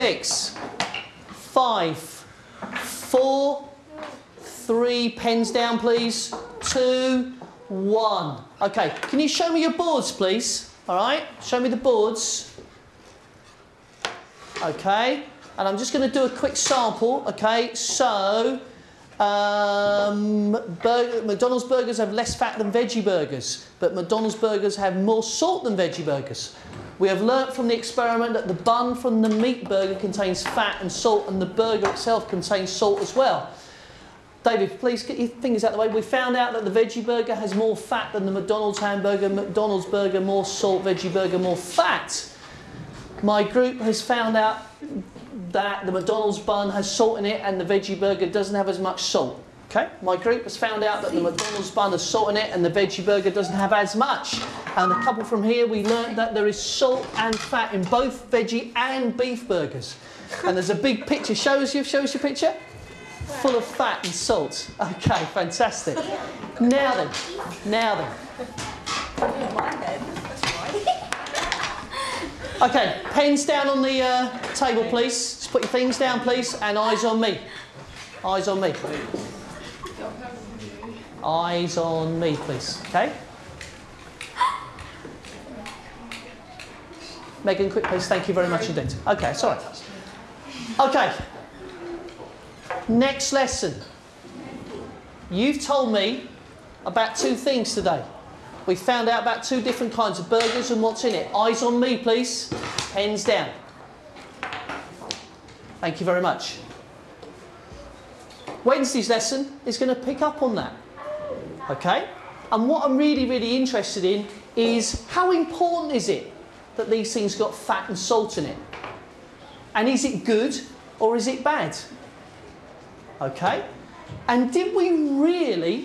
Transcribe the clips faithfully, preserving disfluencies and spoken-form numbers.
Six, five, four, three, pens down please, two, one. Okay, can you show me your boards please? All right, show me the boards. Okay, and I'm just going to do a quick sample. Okay, so um, burger, McDonald's burgers have less fat than veggie burgers, but McDonald's burgers have more salt than veggie burgers. We have learnt from the experiment that the bun from the meat burger contains fat and salt, and the burger itself contains salt as well. David, please get your fingers out of the way. We found out that the veggie burger has more fat than the McDonald's hamburger. McDonald's burger, more salt. Veggie burger, more fat. My group has found out that the McDonald's bun has salt in it and the veggie burger doesn't have as much salt. Okay, my group has found out that the McDonald's bun has salt in it and the veggie burger doesn't have as much. And a couple from here, we learned that there is salt and fat in both veggie and beef burgers. And there's a big picture. Show us your, show us your picture. Full of fat and salt. Okay, fantastic. Now then, now then. Okay, pens down on the uh, table, please. Just put your things down, please, and eyes on me. Eyes on me. Eyes on me, please. Okay. Megan, quick, please. Thank you very much indeed. Okay, sorry. Okay. Next lesson. You've told me about two things today. We found out about two different kinds of burgers and what's in it. Eyes on me, please. Pens down. Thank you very much. Wednesday's lesson is going to pick up on that. Okay? And what I'm really, really interested in is how important is it that these things got fat and salt in it? And is it good or is it bad? Okay? And did we really,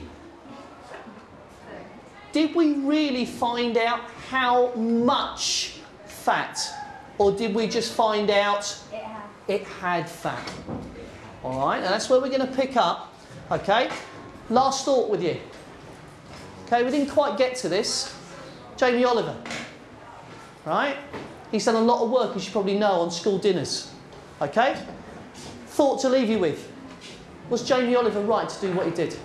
did we really find out how much fat? Or did we just find out it had, it had fat? All right, and that's where we're going to pick up. Okay? Last thought with you. Okay, we didn't quite get to this. Jamie Oliver. Right? He's done a lot of work, as you probably know, on school dinners. Okay? Thought to leave you with. Was Jamie Oliver right to do what he did?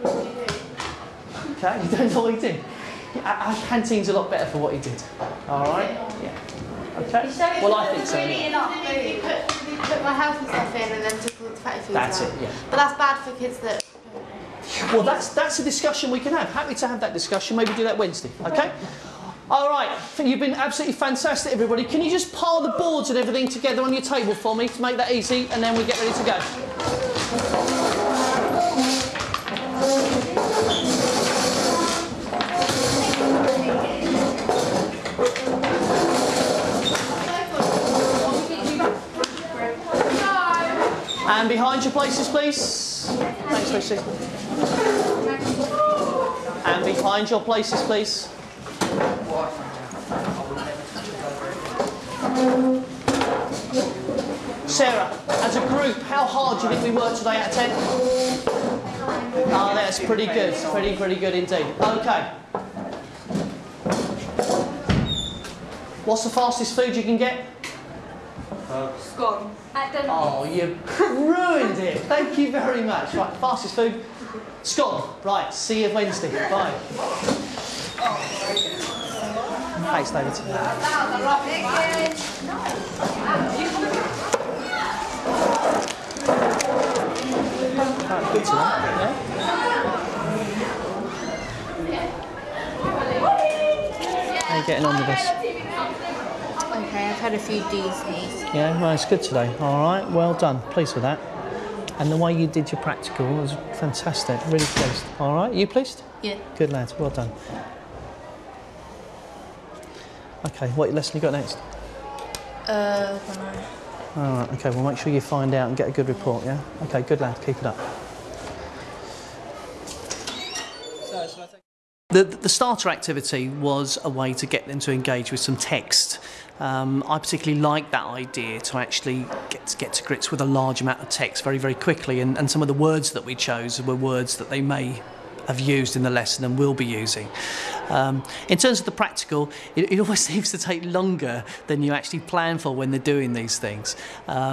Okay, you don't know what he did? Our canteen's a lot better for what he did. All right? Yeah. Okay? Well, I think so. Really enough. He put, he put my healthy stuff in and then took all the fatty foods That's out. it, yeah. But that's bad for kids that... Well, that's, that's a discussion we can have. Happy to have that discussion. Maybe do that Wednesday. Okay? All right. You've been absolutely fantastic, everybody. Can you just pile the boards and everything together on your table for me to make that easy, and then we get ready to go. And behind your places, please. Thanks, Lucy. And behind your places, please. Sarah, as a group, how hard do you think we worked today out of ten? Oh, that's pretty good. Pretty, pretty good indeed. Okay. What's the fastest food you can get? Scone. Oh, you ruined it. Thank you very much. Right, fastest food. Scone. Right, see you Wednesday. Bye. Thanks, David. Right, good to know. Yeah? How are you getting on with this? Okay, I've had a few D's and E's. Yeah, well, it's good today. All right, well done. Pleased with that. And the way you did your practical was fantastic. Really pleased. All right, you pleased? Yeah. Good lad. Well done. Okay, what lesson you got next? Uh, I don't know. All right. Okay, well, make sure you find out and get a good report. Yeah. Okay, good lad. Keep it up. The, the starter activity was a way to get them to engage with some text. Um, I particularly like that idea to actually get to, get to grips with a large amount of text very, very quickly, and, and some of the words that we chose were words that they may have used in the lesson and will be using. Um, in terms of the practical, it, it always seems to take longer than you actually plan for when they're doing these things. Um,